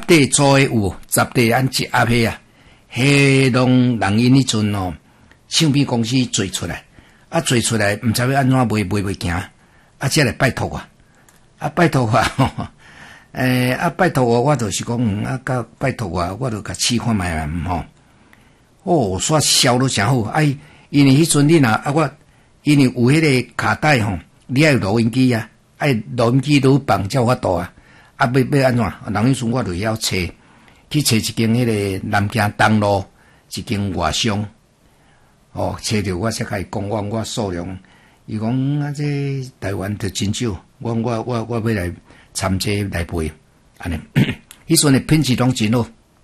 底做诶有，10底按一压迄啊，迄拢人因迄阵哦，唱片公司做出来，做出来毋知要安怎卖袂行，才来拜托我，拜托我吼，拜托我就是讲，甲拜托我就甲试看卖吼，煞销都诚好，因为迄阵你若我，因为有迄个卡带吼，你爱有录音机啊，录音机都放才有法度啊，要安怎？人迄阵我就要找，去找一间迄个南京东路一间外商，找着我才甲伊讲我数量，伊讲这台湾就真少，我要来参加来卖，安尼，迄阵的品质拢真好，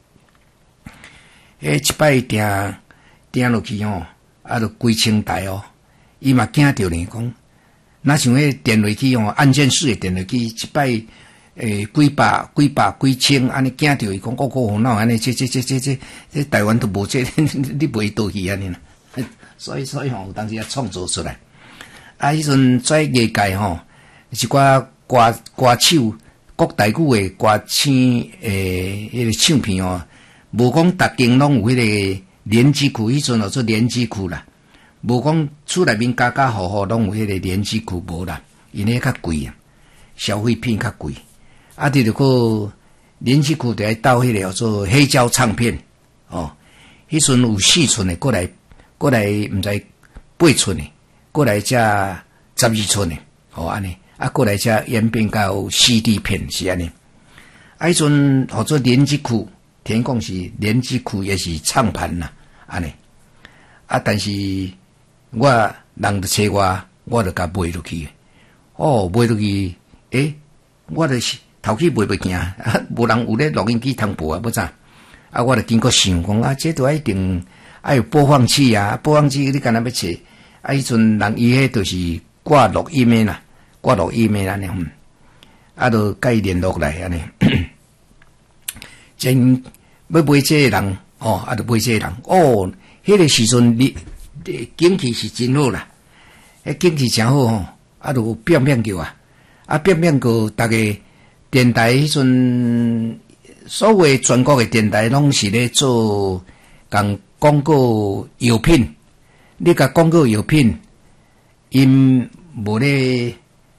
一摆订落去吼，就几千台哦，伊嘛惊着呢，讲若像迄电话机吼，按键式的电话机，一摆几百几千，安尼惊着伊讲我哪安尼，这台湾都无这，你卖倒去安尼啦。所以吼，有当时也创造出来。迄阵在业界吼，一寡歌手国台语的歌星迄个唱片哦，无讲逐间拢有迄个连机库，迄阵做连机库啦。无讲厝内面家户拢有迄个连机库无啦，因为较贵啊，消费品较贵。你著个连机库就爱到迄个叫做黑胶唱片迄阵有4寸的，过来毋知8寸的，过来才12寸的，安尼，过来才演变到 CD 片是安尼。迄阵叫做连机库，听讲是连机库也是唱盘啦，安尼。但是我人就找我就甲卖落去，卖落去，我就是头起卖袂行，无人有咧录音机通播要怎？我就经过想讲这都一定有播放器啊，播放器你干那要找？迄阵人伊迄就是挂录音的啦，挂录音的安尼，就甲伊联络来安尼，真要买这个人就买这个人迄个时阵你景气是真好啦，景气真好就变叫变叫大家电台迄阵，所谓全国的电台拢是咧做共广告药品，你甲广告药品，因无咧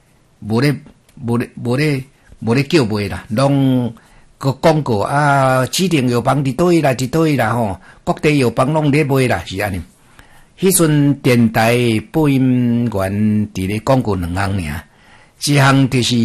叫卖啦，拢个广告指定药房伫倒位啦吼，各地药房拢咧卖啦，是安尼。迄阵电台播音员伫咧广告2项尔，一项就是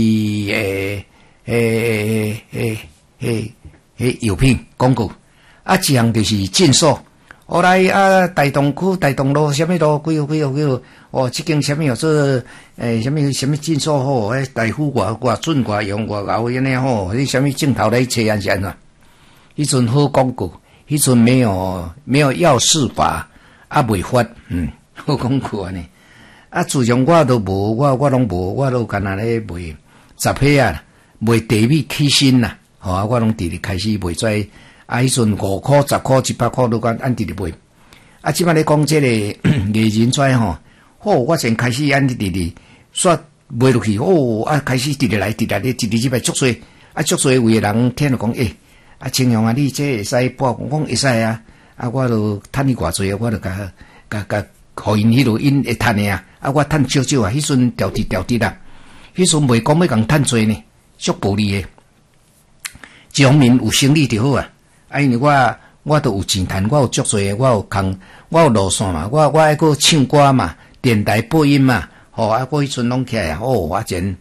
药品广告，一项就是诊所。后来台东区台东路什么路几号这间什么叫做什么诊所好，大夫偌准偌用偌牛安尼吼，迄什么镜头来切安是安怎？迄阵好广告，迄阵没有药事法未发，好广告安尼。自从我都无，我拢无，我都干那咧卖杂货啊，卖地米起薪啦，我拢直直开始卖出。迄阵5块、10块、100块都按直直卖。即摆咧讲这个艺人仔我先开始按直直煞卖落去，开始直直来，直直即摆足多，足多位人听了讲，青阳你这会使播，我讲会使啊，我就趁你偌济，我就甲互因迄落因会趁的我趁少少迄阵调滴啦，迄阵袂讲要共趁多呢，足暴利的，一方面有生意就好因为我都有钱赚，我有足多，我有空，我有路线嘛，我还佫唱歌嘛，电台播音嘛，我迄阵拢起来我真，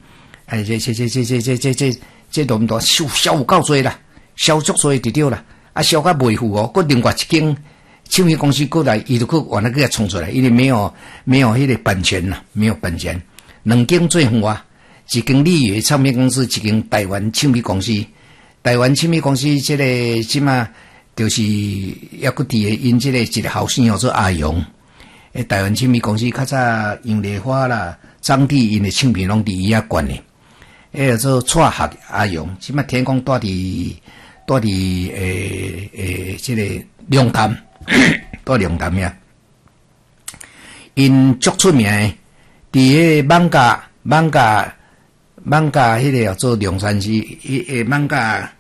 这多唔多销有够多啦，销足多就对啦，销甲袂付佫另外一间唱片公司过来，伊就去往那个冲出来，因为没有迄个版权啦，没有版权，两间最付一间立约唱片公司，一间台湾唱片公司。台湾唱片公司这个即嘛，就是也佫伫因这个一个后生叫做阿勇。台湾唱片公司较早杨丽花啦、张帝因的唱片拢伫伊遐管的。叫做蔡学阿勇，即嘛听讲住伫这个龙潭，住龙潭遐。因足出名的，伫迄艋舺迄个叫做龙山寺，艋舺